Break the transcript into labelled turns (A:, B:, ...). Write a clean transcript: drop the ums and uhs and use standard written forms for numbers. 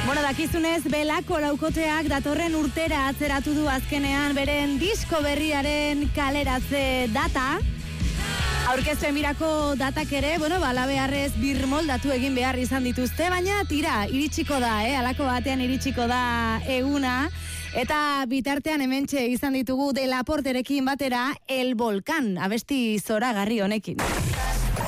A: Bueno, dakizunez, Belako laukoteak datorren urtera atzeratu du azkenean beren disko berriaren kaleratze data. Aurkezpen birako datak ere, balabearrez birmoldatu egin behar izan dituzte, baina tira, iritsiko da, alako batean iritsiko da eguna. Eta bitartean hementxe izan ditugu De La Porterekin batera El Volcán, abesti zoragarri honekin.